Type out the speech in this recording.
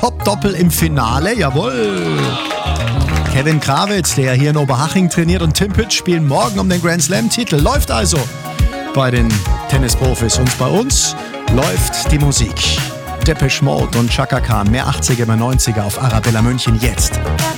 Top-Doppel im Finale, jawohl. Kevin Krawitz, der hier in Oberhaching trainiert, und Tim Pütz spielen morgen um den Grand Slam-Titel. Läuft also bei den Tennisprofis. Und bei uns läuft die Musik. Depeche Mode und Chaka Khan, mehr 80er, mehr 90er auf Arabella München jetzt.